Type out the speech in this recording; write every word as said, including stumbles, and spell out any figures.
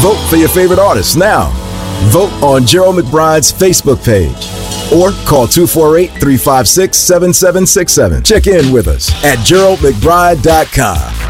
Vote for your favorite artists now. Vote on Gerald McBride's Facebook page or call two four eight, three five six, seven seven six seven. Check in with us at gerald mcbride dot com.